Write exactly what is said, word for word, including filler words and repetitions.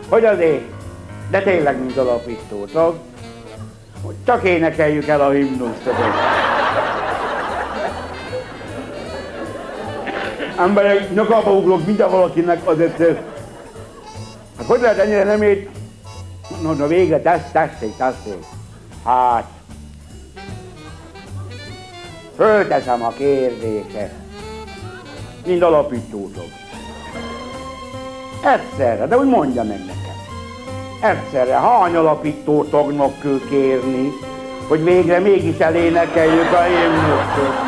hogy azért, de tényleg mint alapítótag, hogy csak énekeljük el a himnuszt. Emberek, nyakába ugrok minden valakinek az egyszer. Hát hogy lehet ennyire nem ért? No, no végre, tesz, tessék, tessék. Hát, fölteszem a kérdéset, mind alapítótag. Egyszerre, de úgy mondja meg nekem. Egyszerre, hány alapítótagnak kell kérni, hogy végre mégis elénekeljük a himnuszt?